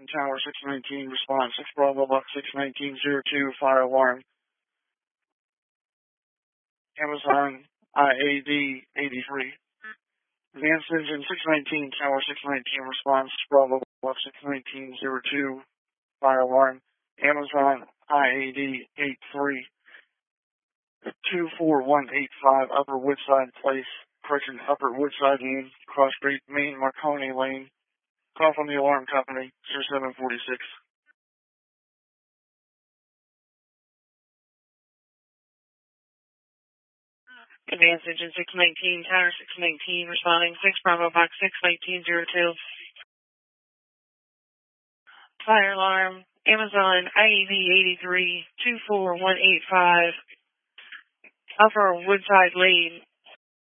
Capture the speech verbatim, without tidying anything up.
Tower six nineteen, response six Bravo Buck six nineteen zero two, fire alarm. Amazon I A D eighty-three. Advanced Engine six nineteen, Tower six nineteen, response Bravo Buck six nineteen zero two, fire alarm. Amazon I A D eighty-three. two four one eight five, Upper Woodside Place, correction, Upper Woodside Lane, Cross Street, Main Marconi Lane. Call from the alarm company, zero seven four six. Advanced Engine six nineteen, Tower six nineteen, responding six Bravo Box six nineteen zero two. Fire alarm, Amazon I A D eighty-three, two four one eight five, Upper Woodside Lane,